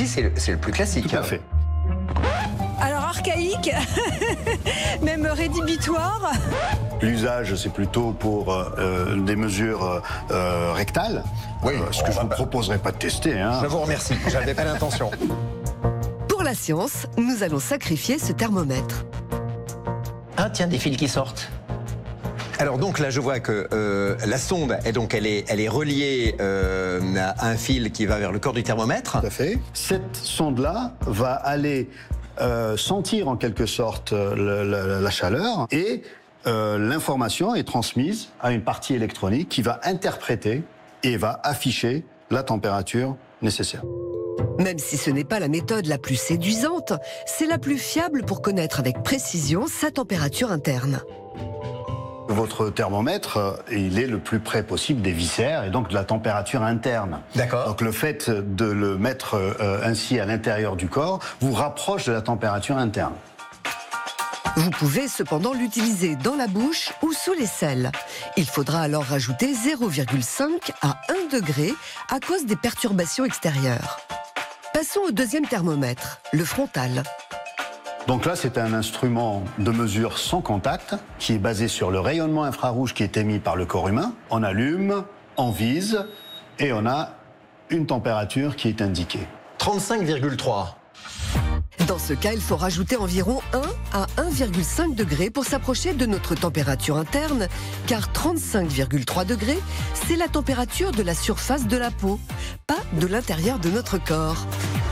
celui-ci, c'est le plus classique. Tout à fait. Alors archaïque, même rédhibitoire. L'usage, c'est plutôt pour des mesures rectales. Oui, ce que je ne vous proposerai pas de tester. Hein. Je vous remercie, je n'avais pas l'intention. Pour la science, nous allons sacrifier ce thermomètre. Ah tiens, des fils qui sortent. Alors donc là, je vois que la sonde, elle est reliée à un fil qui va vers le corps du thermomètre. Tout à fait. Cette sonde-là va aller sentir en quelque sorte la chaleur et l'information est transmise à une partie électronique qui va interpréter et va afficher la température nécessaire. Même si ce n'est pas la méthode la plus séduisante, c'est la plus fiable pour connaître avec précision sa température interne. Votre thermomètre, il est le plus près possible des viscères et donc de la température interne. D'accord. Donc le fait de le mettre ainsi à l'intérieur du corps vous rapproche de la température interne. Vous pouvez cependant l'utiliser dans la bouche ou sous les selles. Il faudra alors rajouter 0,5 à 1 degré à cause des perturbations extérieures. Passons au deuxième thermomètre, le frontal. Donc là, c'est un instrument de mesure sans contact qui est basé sur le rayonnement infrarouge qui est émis par le corps humain. On allume, on vise et on a une température qui est indiquée. 35,3. Dans ce cas, il faut rajouter environ 1 à 1,5 degré pour s'approcher de notre température interne, car 35,3 degrés, c'est la température de la surface de la peau, pas de l'intérieur de notre corps.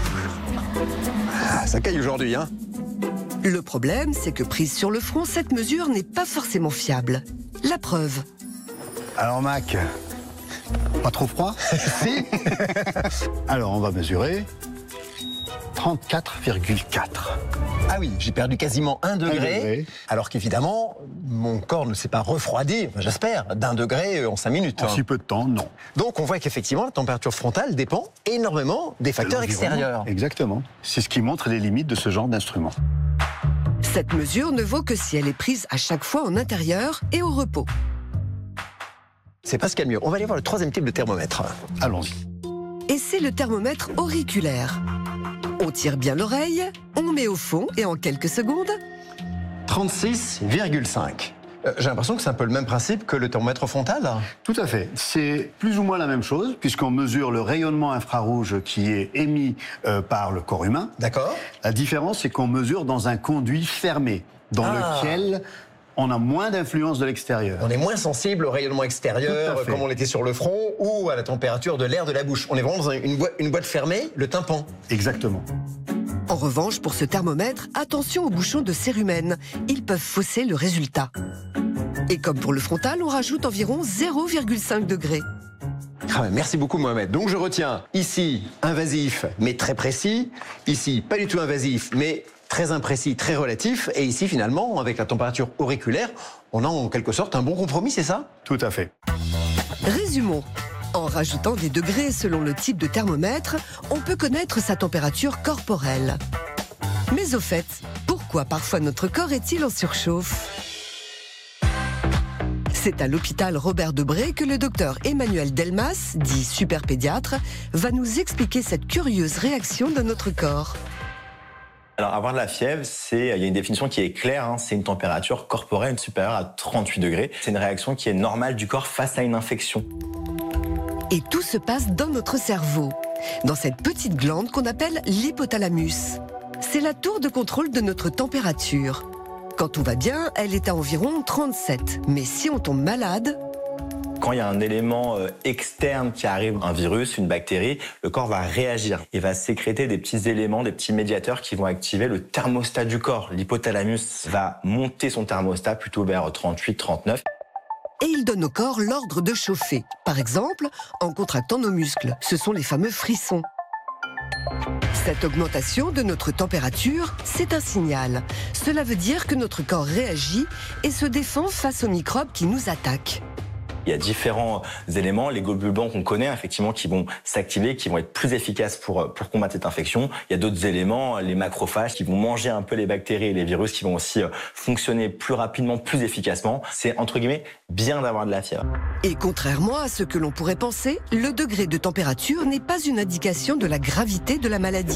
Ah, ça caille aujourd'hui, hein. Le problème, c'est que prise sur le front, cette mesure n'est pas forcément fiable. La preuve. Alors Mac, pas trop froid? Si. Alors on va mesurer 34,4. Ah oui, j'ai perdu quasiment 1 degré, degré. alors qu'évidemment, mon corps ne s'est pas refroidi, enfin, j'espère, d'1 degré en 5 minutes. En si peu de temps, non. Donc on voit qu'effectivement, la température frontale dépend énormément des facteurs extérieurs. Exactement. C'est ce qui montre les limites de ce genre d'instrument. Cette mesure ne vaut que si elle est prise à chaque fois en intérieur et au repos. C'est pas ce qu'il y a de mieux. On va aller voir le troisième type de thermomètre. Allons-y. Et c'est le thermomètre auriculaire. On tire bien l'oreille, on met au fond et en quelques secondes... 36,5. J'ai l'impression que c'est un peu le même principe que le thermomètre frontal. Tout à fait. C'est plus ou moins la même chose, puisqu'on mesure le rayonnement infrarouge qui est émis par le corps humain. D'accord. La différence, c'est qu'on mesure dans un conduit fermé, dans lequel on a moins d'influence de l'extérieur. On est moins sensible au rayonnement extérieur, comme on l'était sur le front, ou à la température de l'air de la bouche. On est vraiment dans une boîte fermée, le tympan. Exactement. En revanche, pour ce thermomètre, attention aux bouchons de cérumen. Ils peuvent fausser le résultat. Et comme pour le frontal, on rajoute environ 0,5 degré. Ah, merci beaucoup Mohamed. Donc je retiens ici invasif mais très précis, ici pas du tout invasif mais très imprécis, très relatif, et ici finalement avec la température auriculaire, on a en quelque sorte un bon compromis, c'est ça? Tout à fait. Résumons. En rajoutant des degrés selon le type de thermomètre, on peut connaître sa température corporelle. Mais au fait, pourquoi parfois notre corps est-il en surchauffe? C'est à l'hôpital Robert Debré que le docteur Emmanuel Delmas, dit super pédiatre, va nous expliquer cette curieuse réaction de notre corps. Alors avoir de la fièvre, il y a une définition qui est claire, hein, c'est une température corporelle supérieure à 38 degrés. C'est une réaction qui est normale du corps face à une infection. Et tout se passe dans notre cerveau, dans cette petite glande qu'on appelle l'hypothalamus. C'est la tour de contrôle de notre température. Quand tout va bien, elle est à environ 37. Mais si on tombe malade... Quand il y a un élément externe qui arrive, un virus, une bactérie, le corps va réagir. Il va sécréter des petits éléments, des petits médiateurs qui vont activer le thermostat du corps. L'hypothalamus va monter son thermostat plutôt vers 38, 39. Et il donne au corps l'ordre de chauffer. Par exemple, en contractant nos muscles. Ce sont les fameux frissons. Cette augmentation de notre température, c'est un signal. Cela veut dire que notre corps réagit et se défend face aux microbes qui nous attaquent. Il y a différents éléments, les globules blancs qu'on connaît, effectivement, qui vont s'activer, qui vont être plus efficaces pour combattre cette infection. Il y a d'autres éléments, les macrophages, qui vont manger un peu les bactéries et les virus, qui vont aussi fonctionner plus rapidement, plus efficacement. C'est, entre guillemets, bien d'avoir de la fièvre. Et contrairement à ce que l'on pourrait penser, le degré de température n'est pas une indication de la gravité de la maladie.